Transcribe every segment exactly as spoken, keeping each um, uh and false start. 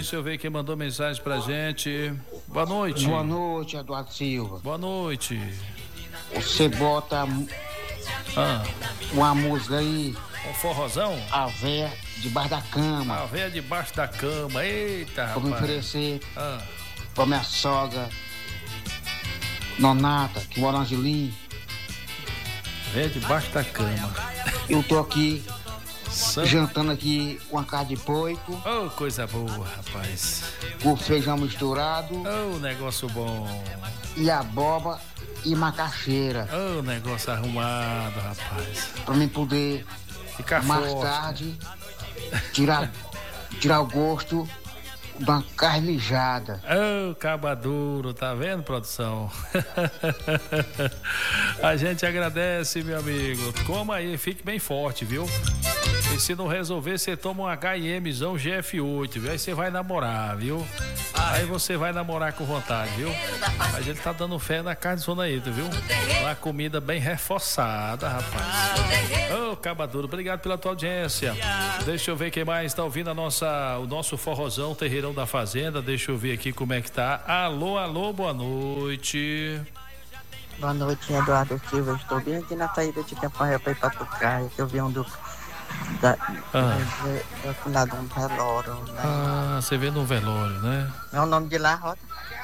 Deixa eu ver quem mandou mensagem pra gente. Boa noite. Boa noite, Eduardo Silva. Boa noite. Você bota ah. uma música aí. Um forrozão? A véia debaixo da cama. A véia debaixo da cama. Eita, rapaz. Vou me oferecer ah. pra minha sogra Nonata, que mora em Angelim. Véia debaixo da cama. Eu tô aqui Sam... jantando aqui uma carne de porco. Oh, coisa boa, rapaz. Com feijão misturado. Oh, negócio bom. E abóbora e macaxeira. Oh, negócio arrumado, rapaz. Pra mim poder ficar mais forte. tarde tirar, tirar o gosto da carne mijada. Oh, caba duro, tá vendo, produção? A gente agradece, meu amigo. Coma aí, fique bem forte, viu? E se não resolver, você toma um H I Mzão G F oito, viu? Aí você vai namorar, viu? Aí você vai namorar com vontade, viu? A gente tá dando fé na carne zona aí, viu? Uma comida bem reforçada, rapaz. Ô, oh, caba duro, obrigado pela tua audiência. Deixa eu ver quem mais tá ouvindo a nossa, o nosso forrozão, Terreirão da Fazenda. Deixa eu ver aqui como é que tá. Alô, alô, boa noite. Boa noite, Eduardo Silva. Eu estou bem aqui na saída de Campanha para ir para Tucaia, que eu vi um do... Da, ah. Eu fui lá de um velório, né? Ah, você vê no velório, né? É o nome de lá, Roda?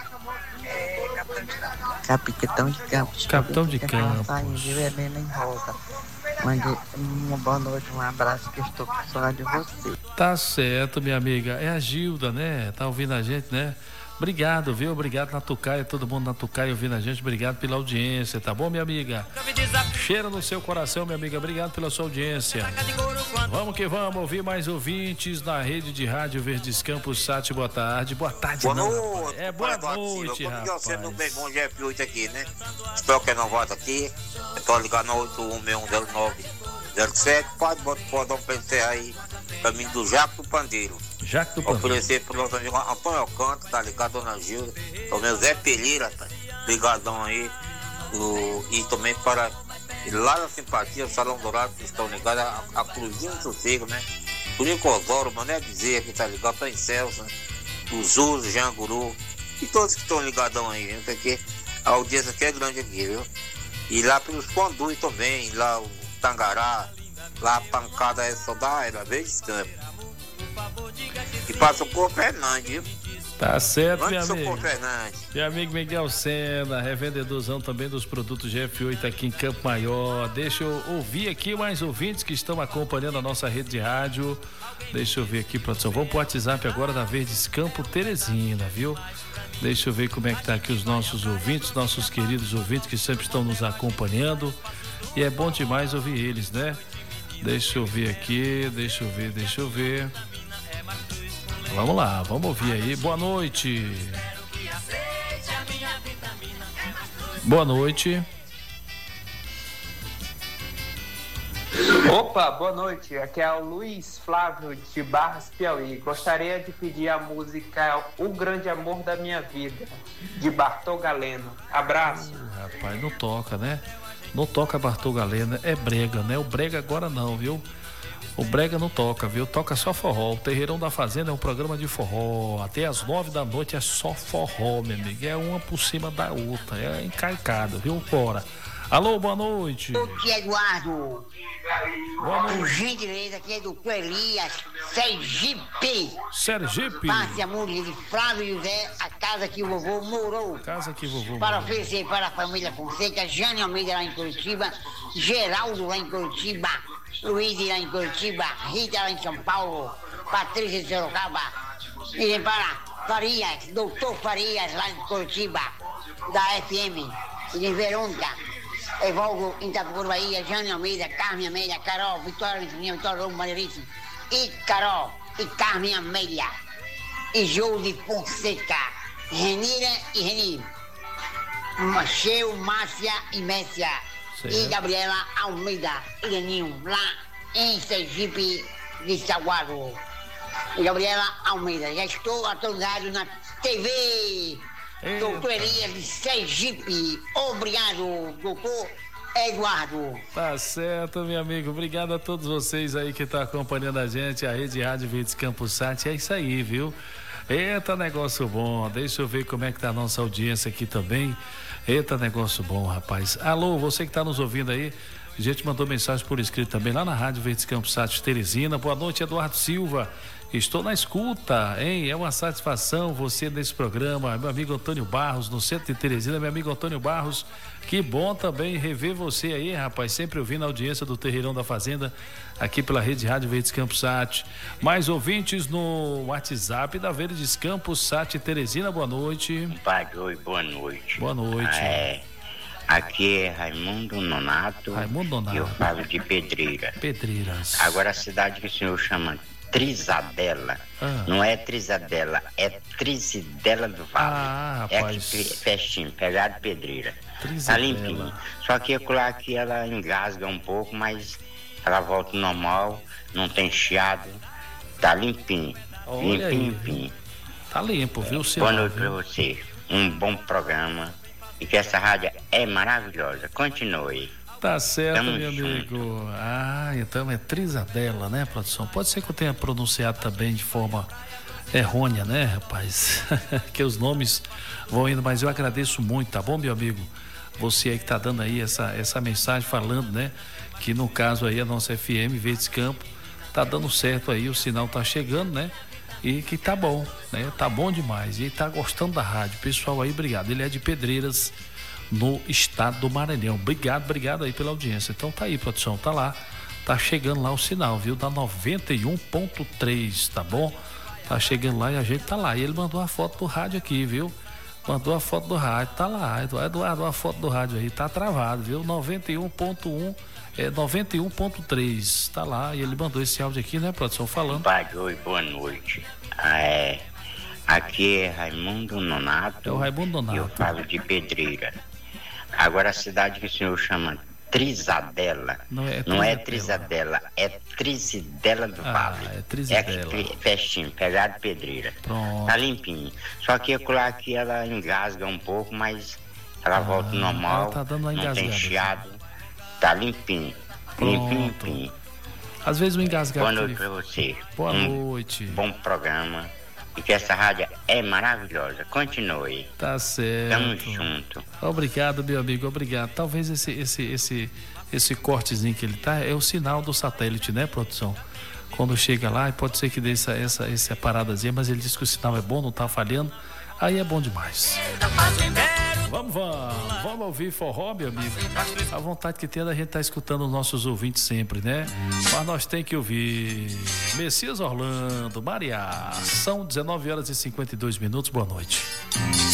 É Capitão de Campos. Capitão de Campos. Saindo, Helena em Rosa. Mande uma boa noite, um abraço, que eu estou com saudade de você. Tá certo, minha amiga. É a Gilda, né? Tá ouvindo a gente, né? Obrigado, viu? Obrigado na Tucaia, todo mundo na Tucaia ouvindo a gente. Obrigado pela audiência, tá bom, minha amiga? Cheiro no seu coração, minha amiga. Obrigado pela sua audiência. Vamos que vamos, ouvir mais ouvintes na rede de rádio Verdes Campos Sat. Boa tarde. Boa tarde, boa não, noite, é boa noite, Silva. rapaz. Você no bem bom G F oito aqui, né? Espero que não volte aqui. Eu tô ligando no oito um seis um zero nove zero sete. Pode botar um pensei aí. Caminho do Jaco do Pandeiro. Jaco do Pandeiro. Oferecer pro nosso amigo Antônio Alcântara, tá ligado, Dona Gilda. Também o Zé Pereira, tá? Ligadão aí. Do, e também para lá na Simpatia, o Salão Dourado, que estão ligados a, a Cruzinho do Sossego, né? O Nico Osório, Mané Bezerra, que tá ligado, tá em Celso, né? O Zuz, Janguru. E todos que estão ligadão aí, viu? Porque a audiência aqui é grande aqui, viu? E lá pelos Conduz também, lá o Tangará. Lá a pancada é só da era, Verdes Campos. E passa o Socorro Fernandes, viu? Tá certo, meu amigo. Socorro Fernandes. Meu amigo Miguel Sena, revendedorzão também dos produtos G F oito aqui em Campo Maior. Deixa eu ouvir aqui mais ouvintes que estão acompanhando a nossa rede de rádio. Deixa eu ver aqui, produção. Vamos pro WhatsApp agora da Verdes Campo Teresina, viu? Deixa eu ver como é que tá aqui os nossos ouvintes, nossos queridos ouvintes que sempre estão nos acompanhando. E é bom demais ouvir eles, né? Deixa eu ver aqui, deixa eu ver, deixa eu ver. Vamos lá, vamos ouvir aí. Boa noite. Boa noite. Opa, boa noite. Aqui é o Luiz Flávio de Barras, Piauí. Gostaria de pedir a música O Grande Amor da Minha Vida, de Bartol Galeno. Abraço. Uh, rapaz, não toca, né? Não toca Bartol Galeno, é brega, né? O brega agora não, viu? O brega não toca, viu? Toca só forró. O Terreirão da Fazenda é um programa de forró. Até às nove da noite é só forró, meu amigo. É uma por cima da outra. É encaicado, viu? Bora. Alô, boa noite. Aqui é Eduardo. Boa noite. Por gentileza, aqui é doutor Elias Sergipe. Sergipe. Passe a música de Flávio José, a casa que o vovô morou. Casa que o vovô Para morou. oferecer para a família Fonseca, Jane Almeida lá em Curitiba, Geraldo lá em Curitiba, Luiz lá em Curitiba, Rita lá em São Paulo, Patrícia de Sorocaba. E para Farias, doutor Farias lá em Curitiba, da F M, e de Verônica. Evolvo em Itapucuru, Bahia, Jane Almeida, Carmen Amélia, Carol, Vitória Vitória, Vitória Romão, Maneiríssimo, e Carol, e Carmen Amélia, e Josi Fonseca, Renira e Renir, Macheu, Márcia e Messia, certo. E Gabriela Almeida, e Leninho, lá em Sergipe de Saguaro. E Gabriela Almeida, já estou atualizado na T V. Eita. Doutor Elias de Sergipe, obrigado, doutor Eduardo. Tá certo, meu amigo, obrigado a todos vocês aí que estão acompanhando a gente, a Rede Rádio Verdes Campos Sat, é isso aí, viu? Eita, negócio bom. Deixa eu ver como é que tá a nossa audiência aqui também. Eita, negócio bom, rapaz. Alô, você que tá nos ouvindo aí, a gente mandou mensagem por escrito também lá na Rádio Verdes Campos Sat Teresina. Boa noite, Eduardo Silva. Estou na escuta, hein? É uma satisfação você nesse programa. Meu amigo Antônio Barros, no centro de Teresina, meu amigo Antônio Barros. Que bom também rever você aí, rapaz. Sempre ouvindo a audiência do Terreirão da Fazenda, aqui pela Rede Rádio Verdes Campos Sat. Mais ouvintes no WhatsApp da Verdes Campos Sat Teresina. Boa noite. Padre, oi, boa noite. Boa noite. É, aqui é Raimundo Nonato. Raimundo Nonato. Eu falo de Pedreira. Pedreiras. Agora a cidade que o senhor chama Trizadela, Ah. não é Trizadela, é Trizidela do Vale. Ah, é rapaz. aqui festinho, pegado de Pedreira. Tá Trizidela. limpinho. Só que lá que ela engasga um pouco, mas ela volta ao normal, não tem chiado, tá limpinho. Olha limpinho, aí, limpinho. Tá limpo, viu, senhor? Boa noite pra você. Um bom programa. E que essa rádio é maravilhosa. Continue. Tá certo, Tamo meu junto. amigo. Ah, então é Trizadela, né, produção? Pode ser que eu tenha pronunciado também de forma errônea, né, rapaz? Que os nomes vão indo, mas eu agradeço muito, tá bom, meu amigo? Você aí que tá dando aí essa, essa mensagem falando, né, que no caso aí a nossa F M Verdes Campo tá dando certo aí, o sinal tá chegando, né? E que tá bom, né? Tá bom demais. E tá gostando da rádio. Pessoal aí, obrigado. Ele é de Pedreiras, no estado do Maranhão. Obrigado, obrigado aí pela audiência. Então tá aí, produção, tá lá. Tá chegando lá o sinal, viu? Da noventa e um ponto três, tá bom? Tá chegando lá e a gente tá lá. E ele mandou a foto do rádio aqui, viu? Mandou a foto do rádio, tá lá. Eduardo, a foto do rádio aí, tá travado, viu? noventa e um ponto um, é noventa e um ponto três, tá lá. E ele mandou esse áudio aqui, né, produção, falando. Padre, oi, boa noite. Ah, é, aqui é Raimundo Nonato. É o Raimundo Nonato. Eu falo de Pedreira. Agora a cidade que o senhor chama Trizadela, Não é não é Trizadela. Trizadela, é Trizidela do Ah, Vale. é Trizidela. aqui festinho, pegado de Pedreira. Pronto. Tá limpinho. Só que lá que ela engasga um pouco, mas ela volta ao normal. ela tá dando uma não tem engasgada. chiado. Tá limpinho. Pronto. Limpinho, limpinho. Às vezes o engasgado. Boa noite pra você. Boa um noite. Bom programa. E que essa rádio é maravilhosa. Continue. Tá certo. Tamo junto. Obrigado, meu amigo, obrigado. Talvez esse, esse, esse, esse cortezinho que ele tá é o sinal do satélite, né, produção? Quando chega lá, pode ser que dê essa, essa, essa paradazinha, mas ele diz que o sinal é bom, não tá falhando. Aí é bom demais. Vamos, vamos, vamos ouvir forró, meu amigo. A vontade que tem da gente tá escutando os nossos ouvintes sempre, né? Mas nós tem que ouvir Messias Orlando, Maria. São dezenove horas e cinquenta e dois minutos. Boa noite.